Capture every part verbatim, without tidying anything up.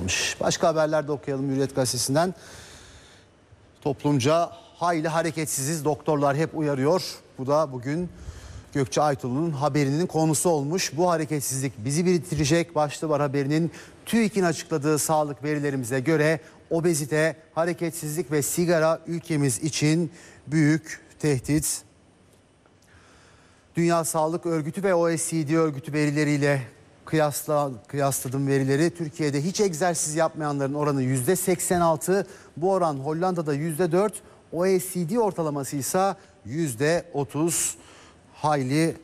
almış. Başka haberler de okuyalım Hürriyet Gazetesi'nden. Toplumca hayli hareketsiziz, doktorlar hep uyarıyor. Bu da bugün Gökçe Aytul'un haberinin konusu olmuş. Bu hareketsizlik bizi bitirecek başlığı var haberinin. TÜİK'in açıkladığı sağlık verilerimize göre obezite, hareketsizlik ve sigara ülkemiz için büyük tehdit. Dünya Sağlık Örgütü ve O E C D örgütü verileriyle kıyasla, kıyasladım verileri. Türkiye'de hiç egzersiz yapmayanların oranı yüzde seksen altı. Bu oran Hollanda'da yüzde dört. O E C D ortalaması ise yüzde otuz. Hayli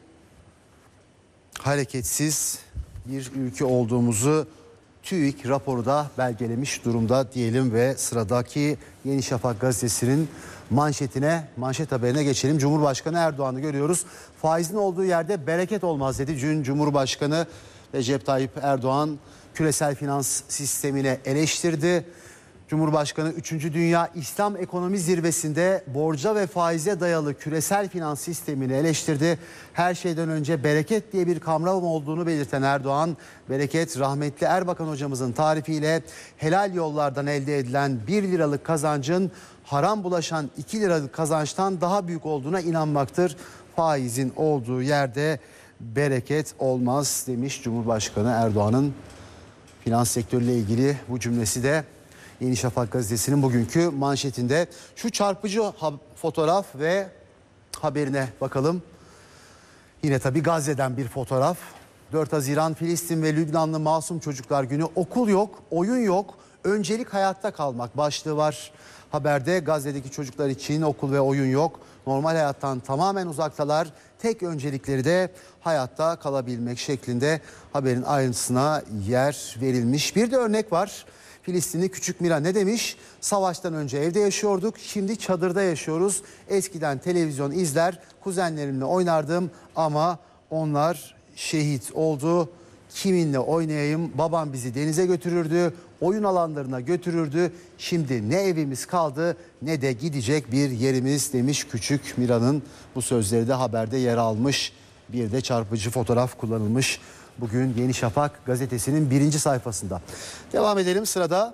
hareketsiz bir ülke olduğumuzu TÜİK raporu da belgelemiş durumda diyelim ve sıradaki Yeni Şafak gazetesinin manşetine, manşet haberine geçelim. Cumhurbaşkanı Erdoğan'ı görüyoruz. Faizin olduğu yerde bereket olmaz dedi. Dün Cumhurbaşkanı Recep Tayyip Erdoğan küresel finans sistemine eleştirdi. Cumhurbaşkanı üçüncü. Dünya İslam Ekonomi Zirvesi'nde borca ve faize dayalı küresel finans sistemini eleştirdi. Her şeyden önce bereket diye bir kavram olduğunu belirten Erdoğan, bereket rahmetli Erbakan hocamızın tarifiyle helal yollardan elde edilen bir liralık kazancın haram bulaşan iki liralık kazançtan daha büyük olduğuna inanmaktır. Faizin olduğu yerde bereket olmaz demiş Cumhurbaşkanı Erdoğan'ın finans sektörüyle ilgili bu cümlesi de Yeni Şafak gazetesinin bugünkü manşetinde. Şu çarpıcı fotoğraf ve haberine bakalım. Yine tabii Gazze'den bir fotoğraf. dört Haziran Filistin ve Lübnanlı masum çocuklar günü. Okul yok, oyun yok, öncelik hayatta kalmak başlığı var. Haberde Gazze'deki çocuklar için okul ve oyun yok. Normal hayattan tamamen uzaktalar. Tek öncelikleri de hayatta kalabilmek şeklinde haberin ayrıntısına yer verilmiş. Bir de örnek var. Filistinli Küçük Mira ne demiş? Savaştan önce evde yaşıyorduk, şimdi çadırda yaşıyoruz. Eskiden televizyon izler, kuzenlerimle oynardım ama onlar şehit oldu. Kiminle oynayayım? Babam bizi denize götürürdü, oyun alanlarına götürürdü. Şimdi ne evimiz kaldı ne de gidecek bir yerimiz demiş Küçük Mira'nın bu sözleri de haberde yer almış. Bir de çarpıcı fotoğraf kullanılmış. Bugün Yeni Şafak gazetesinin birinci sayfasında. Devam edelim, sırada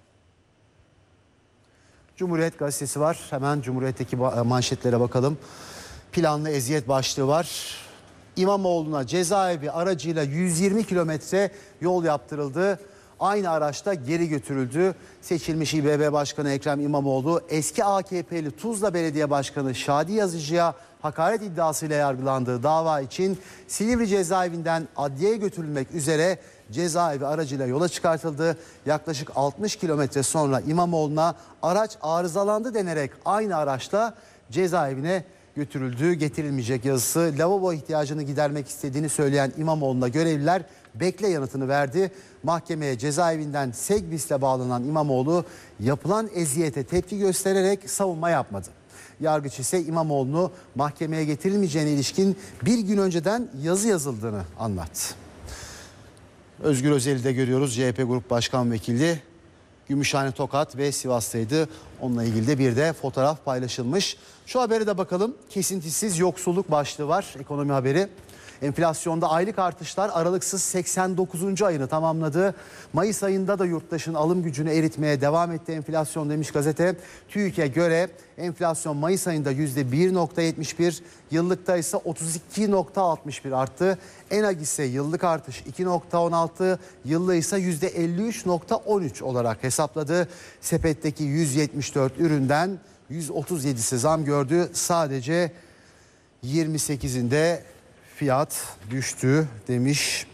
Cumhuriyet gazetesi var. Hemen Cumhuriyet'teki manşetlere bakalım. Planlı eziyet başlığı var. İmamoğlu'na cezaevi aracıyla yüz yirmi kilometre yol yaptırıldı. Aynı araçta geri götürüldü. Seçilmiş İ B B Başkanı Ekrem İmamoğlu eski A K P'li Tuzla Belediye Başkanı Şadi Yazıcı'ya hakaret iddiasıyla yargılandığı dava için Silivri cezaevinden adliyeye götürülmek üzere cezaevi aracıyla yola çıkartıldı. Yaklaşık altmış kilometre sonra İmamoğlu'na araç arızalandı denerek aynı araçla cezaevine götürüldü. Getirilmeyecek yazısı, lavabo ihtiyacını gidermek istediğini söyleyen İmamoğlu'na görevliler bekle yanıtını verdi. Mahkemeye cezaevinden Segbis'le bağlanan İmamoğlu yapılan eziyete tepki göstererek savunma yapmadı. Yargıç ise İmamoğlu'nu mahkemeye getirilmeyeceğine ilişkin bir gün önceden yazı yazıldığını anlattı. Özgür Özel'i de görüyoruz. C H P Grup Başkan Vekili Gümüşhane, Tokat ve Sivas'taydı. Onunla ilgili de bir de fotoğraf paylaşılmış. Şu habere de bakalım. Kesintisiz yoksulluk başlığı var, ekonomi haberi. Enflasyonda aylık artışlar aralıksız seksen dokuzuncu ayını tamamladı. Mayıs ayında da yurttaşın alım gücünü eritmeye devam etti enflasyon demiş gazete. TÜİK'e göre enflasyon Mayıs ayında yüzde bir virgül yetmiş bir, yıllıkta ise otuz iki virgül altmış bir arttı. ENAG ise yıllık artış iki virgül on altı, yıllığı ise yüzde elli üç virgül on üç olarak hesapladı. Sepetteki yüz yetmiş dört üründen yüz otuz yedisi zam gördü. Sadece yirmi sekizinde fiyat düştü demiş.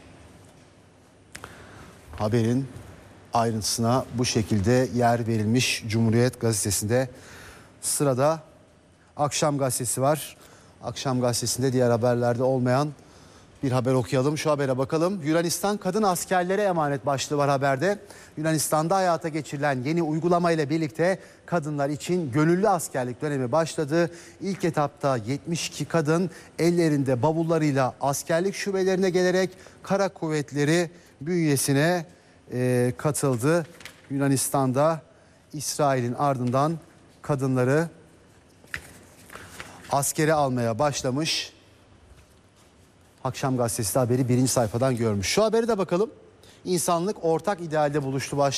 Haberin ayrıntısına bu şekilde yer verilmiş Cumhuriyet gazetesinde. Sırada Akşam gazetesi var. Akşam gazetesinde diğer haberlerde olmayan bir haber okuyalım. Şu habere bakalım. Yunanistan kadın askerlere emanet başlığı var haberde. Yunanistan'da hayata geçirilen yeni uygulama ile birlikte kadınlar için gönüllü askerlik dönemi başladı. İlk etapta yetmiş iki kadın ellerinde bavullarıyla askerlik şubelerine gelerek kara kuvvetleri bünyesine e, katıldı. Yunanistan'da İsrail'in ardından kadınları askere almaya başlamış. Akşam gazetesi haberi birinci sayfadan görmüş. Şu haberi de bakalım. İnsanlık ortak idealde buluştu başlığı.